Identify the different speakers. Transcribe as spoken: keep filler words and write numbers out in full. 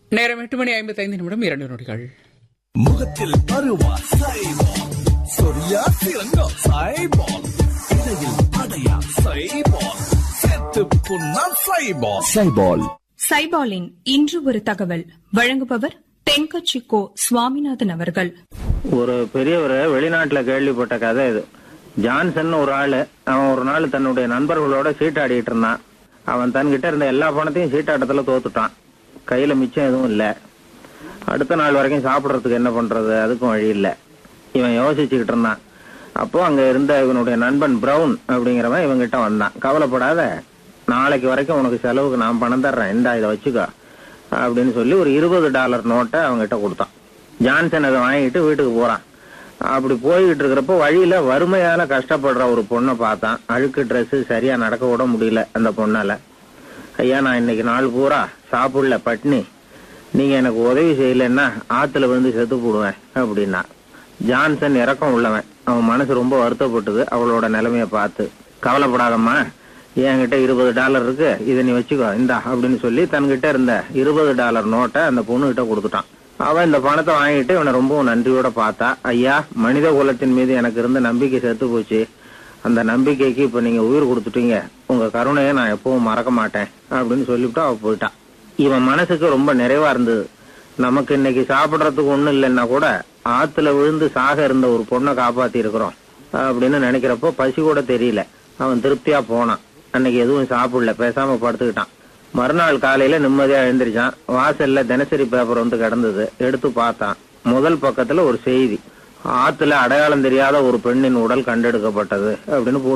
Speaker 1: நேரம் எட்டு மணி ஐம்பத்தி ஐந்து நிமிடம் இரண்டு நொடிகள்.
Speaker 2: முகத்தில் பருவா சைபால், சொரியா சிறங்கா சைபால், இடையில் அடையா சைபால், செத்து புண்ணா சைபால். சைபால்
Speaker 3: சைபாலின் இன்று ஒரு தகவல் வழங்குபவர் தென்கட்சி கோ சுவாமிநாதன் அவர்கள்.
Speaker 4: ஒரு பெரியவர் வெளிநாட்டுல கேள்விப்பட்ட கதை இது. ஜான்சன் ஒரு ஆளு, அவன் ஒரு நாள் தன்னுடைய நண்பர்களோட சீட்டாடிட்டு இருந்தான். அவன் தன்கிட்ட இருந்த எல்லா பணத்தையும் சீட்டாட்டத்துல தோத்துட்டான். கையில மிச்சம் எதுவும் இல்ல. அடுத்த நாள் வரைக்கும் சாப்பிடறதுக்கு என்ன பண்றது, அதுக்கும் வழி இல்ல. இவன் யோசிச்சுக்கிட்டு இருந்தான். அப்போ அங்க இருந்த இவனுடைய நண்பன் பிரவுன் அப்படிங்கிறவன் இவங்கிட்ட வந்தான். கவலைப்படாத, நாளைக்கு வரைக்கும் உனக்கு செலவுக்கு நான் பணம் தர்றேன், இந்தா இதை வச்சுக்கோ அப்படின்னு சொல்லி ஒரு இருபது டாலர் நோட்டை அவங்ககிட்ட கொடுத்தான். ஜான்சன் அதை வாங்கிட்டு வீட்டுக்கு போறான். அப்படி போய்கிட்டு இருக்கிறப்போ வழியில வறுமையால கஷ்டப்படுற ஒரு பொண்ணை பார்த்தான். அழுக்கு ட்ரெஸ், சரியா நடக்க விட முடியல அந்த பொண்ணால. ஐயா, நான் இன்னைக்கு நாள் பூரா சாப்பிடல, பட்னி, நீங்க எனக்கு உதவி செய்யலன்னா ஆத்துல விழுந்து செத்து போடுவேன் அப்படின்னா. ஜான்சன் இறக்கம் உள்ளவன். அவன் மனசு ரொம்ப வருத்தப்பட்டது அவளோட நிலைமைய பார்த்து. கவலைப்படாதம்மா, என்கிட்ட இருபது டாலர் இருக்கு, இதை நீ வச்சுக்கோ, இந்தா அப்படின்னு சொல்லி தன்கிட்ட இருந்த இருபது டாலர் நோட்டை அந்த பொண்ணு கிட்ட கொடுத்துட்டான். அவன் இந்த பணத்தை வாங்கிட்டு இவனை ரொம்பவும் நன்றியோட பார்த்தா. ஐயா, மனித குலத்தின் மீது எனக்கு இருந்த நம்பிக்கை செத்து போச்சு. அந்த நம்பிக்கைக்கு இப்ப நீங்க உயிர் கொடுத்துட்டீங்க. உங்க கருணையை நான் எப்பவும் மறக்க மாட்டேன் அப்படின்னு சொல்லிவிட்டு அவ போயிட்டான். இவன் மனசுக்கு ரொம்ப நிறைவா இருந்தது. நமக்கு இன்னைக்கு சாப்பிடறதுக்கு ஒண்ணும் இல்லைன்னா கூட ஆத்துல விழுந்து சாக இருந்த ஒரு பொண்ணை காப்பாத்தி இருக்கிறோம் அப்படின்னு நினைக்கிறப்போ பசி கூட தெரியல. அவன் திருப்தியா போனான். அன்னைக்கு எதுவும் சாப்பிடல, பேசாம படுத்துக்கிட்டான். மறுநாள் காலையில நிம்மதியா எழுந்திரிச்சான். வாசல்ல தினசரி பேப்பர் வந்து கிடந்தது. எடுத்து பார்த்தான். முதல் பக்கத்துல ஒரு செய்தி, ஆத்துல அடையாளம் தெரியாத ஒரு பெண்ணின் உடல் கண்டெடுக்கப்பட்டது அப்படின்னு